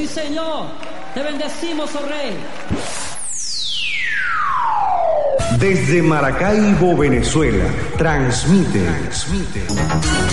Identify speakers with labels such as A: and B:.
A: Sí, Señor. Te bendecimos, oh Rey.
B: Desde Maracaibo, Venezuela, transmite